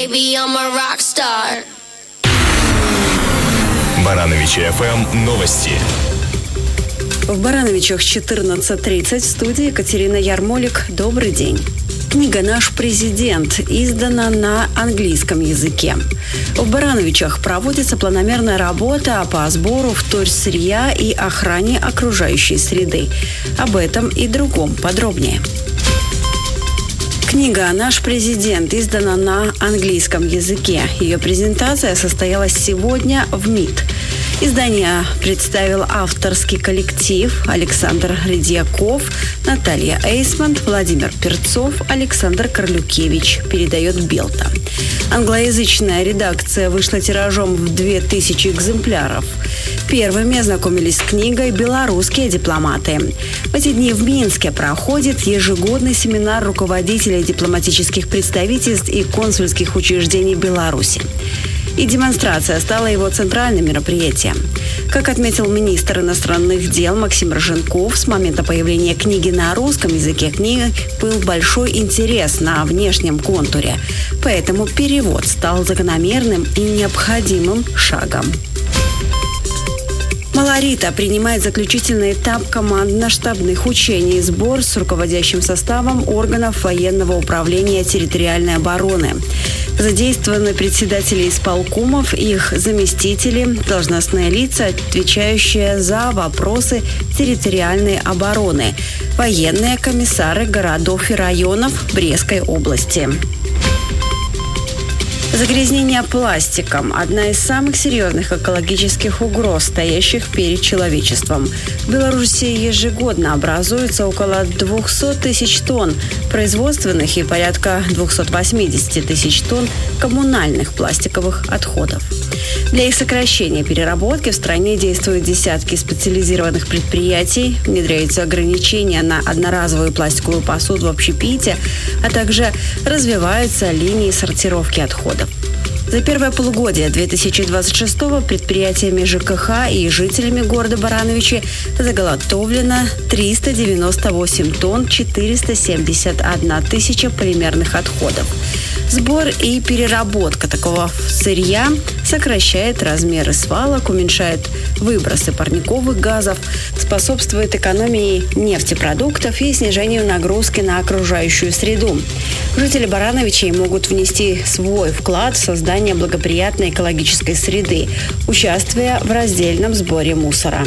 baby, I'm a rock star. Барановичи ФМ новости. В Барановичах 14:30 в студии Екатерина Ярмолик. Добрый день. Книга «Наш президент» издана на английском языке. В Барановичах проводится планомерная работа по сбору вторсырья и охране окружающей среды. Об этом и другом подробнее. Книга «Наш президент» издана на английском языке. Ее презентация состоялась сегодня в МИД. Издание представил авторский коллектив: Александр Редьяков, Наталья Эйсмонт, Владимир Перцов, Александр Карлюкевич, передает Белта. Англоязычная редакция вышла тиражом в 2000 экземпляров. Первыми ознакомились с книгой белорусские дипломаты. В эти дни в Минске проходит ежегодный семинар руководителей дипломатических представительств и консульских учреждений Беларуси. И демонстрация стала его центральным мероприятием. Как отметил министр иностранных дел Максим Роженков, с момента появления книги на русском языке книги был большой интерес на внешнем контуре. Поэтому перевод стал закономерным и необходимым шагом. Малорита принимает заключительный этап командно-штабных учений, сбор с руководящим составом органов военного управления территориальной обороны. Задействованы председатели исполкомов, их заместители, должностные лица, отвечающие за вопросы территориальной обороны, военные комиссары городов и районов Брестской области. Загрязнение пластиком – одна из самых серьезных экологических угроз, стоящих перед человечеством. В Беларуси ежегодно образуется около 200 тысяч тонн производственных и порядка 280 тысяч тонн коммунальных пластиковых отходов. Для их сокращения и переработки в стране действуют десятки специализированных предприятий, внедряются ограничения на одноразовую пластиковую посуду в общепите, а также развиваются линии сортировки отходов. За первое полугодие 2026-го предприятиями ЖКХ и жителями города Барановичи заготовлено 398 тонн 471 тысяча полимерных отходов. Сбор и переработка такого сырья сокращает размеры свалок, уменьшает выбросы парниковых газов, способствует экономии нефтепродуктов и снижению нагрузки на окружающую среду. Жители Барановичей могут внести свой вклад в создание благоприятной экологической среды, участвуя в раздельном сборе мусора.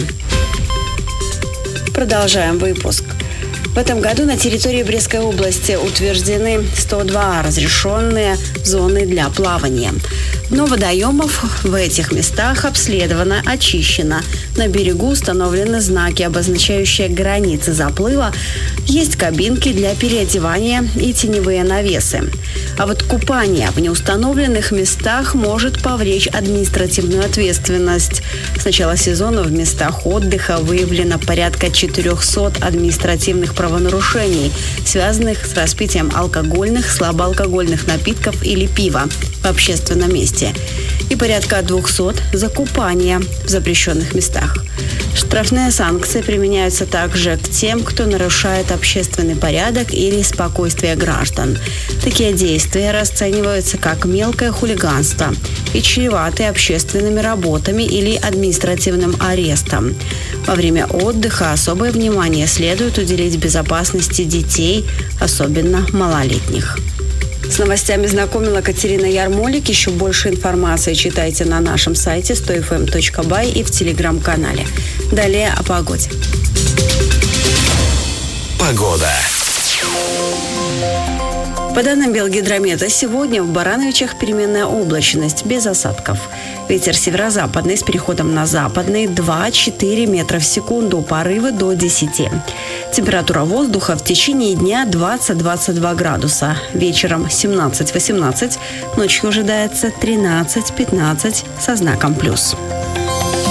Продолжаем выпуск. В этом году на территории Брестской области утверждены 102 разрешенные зоны для плавания. Дно водоемов в этих местах обследовано, очищено. На берегу установлены знаки, обозначающие границы заплыва. Есть кабинки для переодевания и теневые навесы. А вот купание в неустановленных местах может повлечь административную ответственность. С начала сезона в местах отдыха выявлено порядка 400 административных правонарушений, связанных с распитием алкогольных, слабоалкогольных напитков или пива в общественном месте, и порядка 200 за купание в запрещенных местах. Штрафные санкции применяются также к тем, кто нарушает общественный порядок или спокойствие граждан. Такие действия расцениваются как мелкое хулиганство и чреваты общественными работами или административным арестом. Во время отдыха особое внимание следует уделить безопасности детей, особенно малолетних. С новостями знакомила Екатерина Ярмолик. Еще больше информации читайте на нашем сайте 100fm.by и в телеграм-канале. Далее о погоде. Погода. По данным Белгидромета, сегодня в Барановичах переменная облачность, без осадков. Ветер северо-западный с переходом на западный 2-4 метра в секунду, порывы до 10. Температура воздуха в течение дня 20-22 градуса. Вечером 17-18, ночью ожидается 13-15 со знаком плюс.